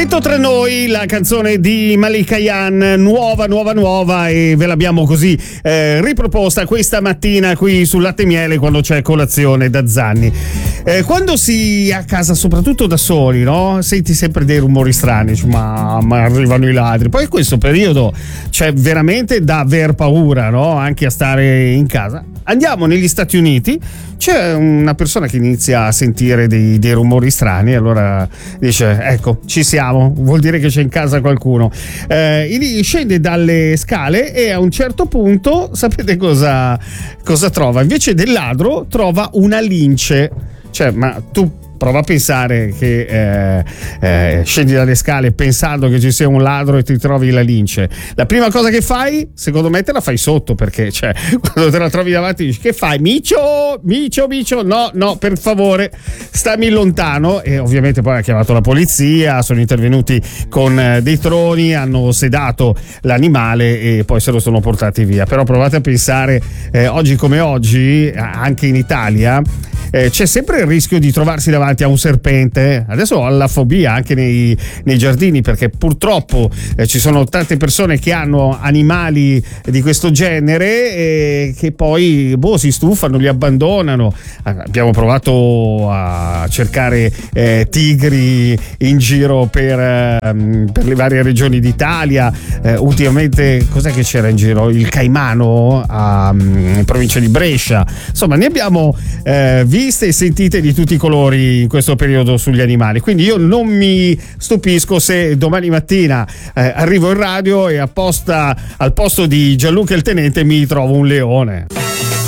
Dentro tra noi la canzone di Malika Ayane, nuova, e ve l'abbiamo così riproposta questa mattina qui sul Latte e Miele quando c'è colazione da Zanni. Quando si è a casa, soprattutto da soli, no? Senti sempre dei rumori strani, ma arrivano i ladri. Poi in questo periodo c'è veramente da aver paura, no? Anche a stare in casa. Andiamo negli Stati Uniti, c'è una persona che inizia a sentire dei rumori strani, allora dice: ecco, ci siamo, vuol dire che c'è in casa qualcuno. Scende dalle scale e a un certo punto sapete cosa trova? Invece del ladro trova una lince. Cioè, ma tu prova a pensare che scendi dalle scale pensando che ci sia un ladro e ti trovi la lince. La prima cosa che fai, secondo me, te la fai sotto, perché cioè, quando te la trovi davanti dici: che fai? Micio, no, per favore, stammi lontano. E ovviamente poi ha chiamato la polizia, sono intervenuti con dei troni, hanno sedato l'animale e poi se lo sono portati via. Però provate a pensare, oggi come oggi, anche in Italia, c'è sempre il rischio di trovarsi davanti a un serpente. Adesso ho la fobia anche nei giardini, perché purtroppo ci sono tante persone che hanno animali di questo genere che poi si stufano, li abbandonano. Abbiamo provato a cercare tigri in giro per le varie regioni d'Italia. Ultimamente cos'è che c'era in giro? Il caimano in provincia di Brescia. Insomma, ne abbiamo viste e sentite di tutti i colori in questo periodo sugli animali, quindi io non mi stupisco se domani mattina arrivo in radio e al posto di Gianluca il tenente mi trovo un leone.